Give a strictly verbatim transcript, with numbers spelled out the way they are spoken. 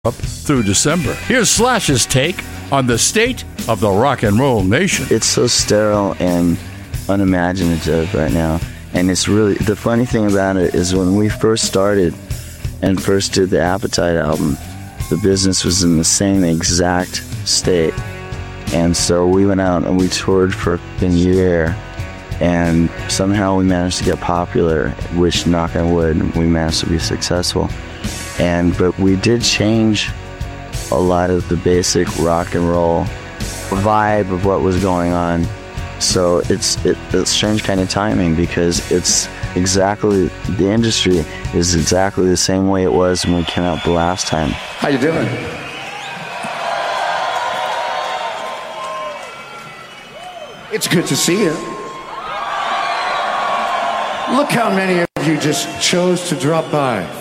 up through December. Here's Slash's take on the state of the rock and roll nation. It's so sterile and unimaginative right now. And it's really, the funny thing about it is when we first started and first did the Appetite album, the business was in the same exact state. And so we went out and we toured for a year, and somehow we managed to get popular, which, knock on wood, we managed to be successful. And but we did change a lot of the basic rock and roll vibe of what was going on. So it's it, it's strange kind of timing, because it's exactly, the industry is exactly the same way it was when we came out the last time. How you doing? It's good to see you. Look how many of you just chose to drop by.